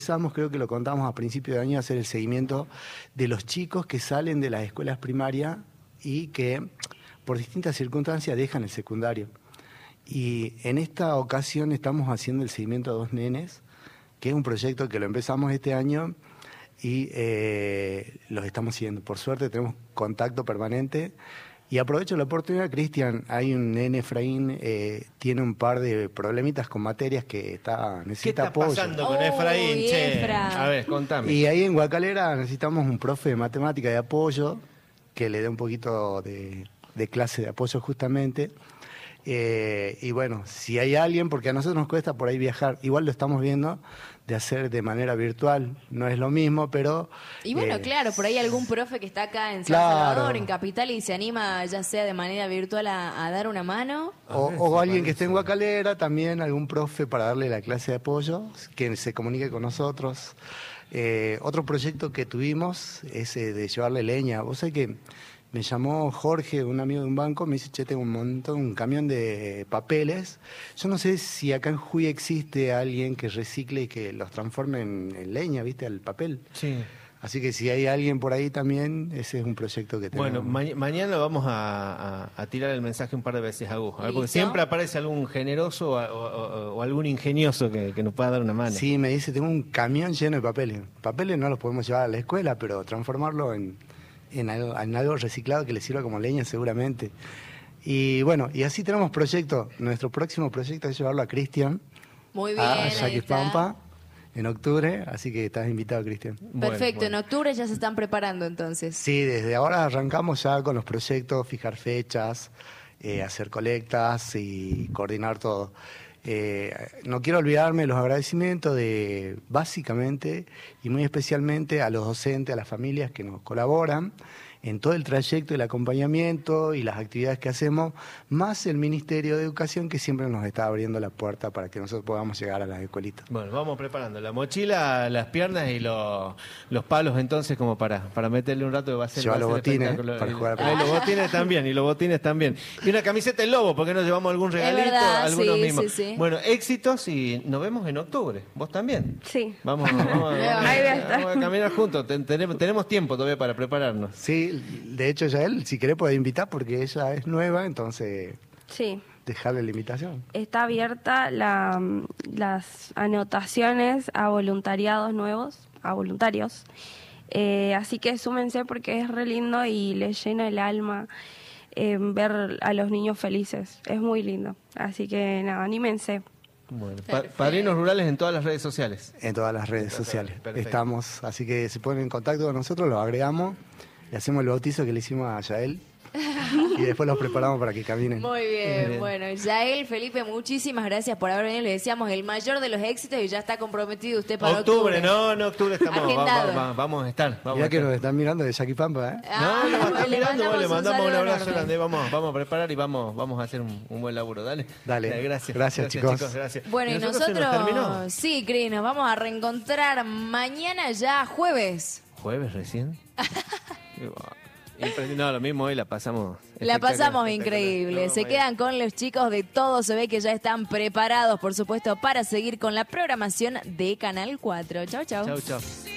Creo que lo contamos a principio de año, hacer el seguimiento de los chicos que salen de las escuelas primarias y que por distintas circunstancias dejan el secundario. Y en esta ocasión estamos haciendo el seguimiento a 2 nenes, que es un proyecto que lo empezamos este año y los estamos siguiendo. Por suerte tenemos contacto permanente. Y aprovecho la oportunidad, Cristian, hay un nene, Efraín, tiene un par de problemitas con materias que necesita apoyo. ¿Qué está pasando con Efraín, che? A ver, contame. Y ahí en Guacalera necesitamos un profe de matemática de apoyo que le dé un poquito de clase de apoyo justamente. Y bueno, si hay alguien, porque a nosotros nos cuesta por ahí viajar, igual lo estamos viendo, de hacer de manera virtual, no es lo mismo, pero... Y bueno, claro, por ahí algún profe que está acá en San Salvador, en Capital, y se anima ya sea de manera virtual a dar una mano. O alguien que esté en Guacalera, también algún profe para darle la clase de apoyo, que se comunique con nosotros. Otro proyecto que tuvimos es de llevarle leña. Vos sabés que me llamó Jorge, un amigo de un banco, me dice, che, tengo un camión de papeles. Yo no sé si acá en Jujuy existe alguien que recicle y que los transforme en leña, ¿viste? Al papel. Sí. Así que si hay alguien por ahí también, ese es un proyecto que tenemos. Bueno, mañana vamos a tirar el mensaje un par de veces a Gus, porque siempre aparece algún generoso o algún ingenioso que nos pueda dar una mano. Sí, me dice, tengo un camión lleno de papeles. Papeles no los podemos llevar a la escuela, pero transformarlo en algo reciclado que le sirva como leña seguramente. Y bueno, y así tenemos proyectos. Nuestro próximo proyecto es llevarlo a Cristian. Muy bien, a Yaquipampa en octubre, así que estás invitado, Cristian. Perfecto, bueno. En octubre ya se están preparando entonces. Sí, desde ahora arrancamos ya con los proyectos, fijar fechas, hacer colectas y coordinar todo. No quiero olvidarme los agradecimientos de básicamente y muy especialmente a los docentes, a las familias que nos colaboran en todo el trayecto, el acompañamiento y las actividades que hacemos, más el Ministerio de Educación que siempre nos está abriendo la puerta para que nosotros podamos llegar a las escuelitas. Bueno, vamos preparando la mochila, las piernas y los palos entonces como para meterle un rato que va a ser... Lleva los botines para jugar a los botines también, y los botines también. Y una camiseta del Lobo, porque nos llevamos algún regalito, verdad, algunos sí, mismos. Sí. Bueno, éxitos y nos vemos en octubre. ¿Vos también? Sí. Vamos a caminar juntos. Tenemos tiempo todavía para prepararnos. Sí, de hecho Yael, si querés puede invitar porque ella es nueva, entonces sí, dejarle la invitación. Está abierta las anotaciones a voluntariados nuevos, a voluntarios, así que súmense porque es re lindo y les llena el alma ver a los niños felices, es muy lindo, así que nada, anímense. Bueno, Padrinos Rurales en todas las redes sociales. En todas las redes sociales. Perfecto. Estamos, así que se ponen en contacto con nosotros, los agregamos, le hacemos el bautizo que le hicimos a Yael y después los preparamos para que caminen. Muy bien, bueno, Yael, Felipe, muchísimas gracias por haber venido. Le deseamos el mayor de los éxitos y ya está comprometido usted para octubre. No, octubre estamos, vamos a estar. Ya que nos están mirando de Yaquipampa, ¿eh? Le mandamos un abrazo grande, vamos a preparar y vamos a hacer un buen laburo, dale. Gracias chicos. Gracias. Bueno, y nosotros sí, Cris, nos vamos a reencontrar mañana ya jueves. ¿Jueves recién? No, lo mismo hoy la pasamos. La pasamos increíble. Se quedan con los chicos de todo. Se ve que ya están preparados, por supuesto, para seguir con la programación de Canal 4. Chau, chau. Chau, chau.